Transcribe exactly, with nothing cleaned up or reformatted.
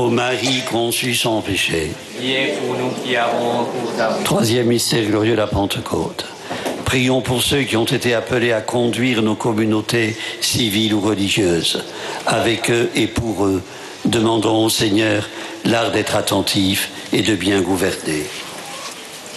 Ô Marie conçue sans péché. Priez pour nous qui avons recours à vous. Troisième mystère glorieux, la Pentecôte. Prions pour ceux qui ont été appelés à conduire nos communautés civiles ou religieuses. Avec eux et pour eux, demandons au Seigneur l'art d'être attentif et de bien gouverner.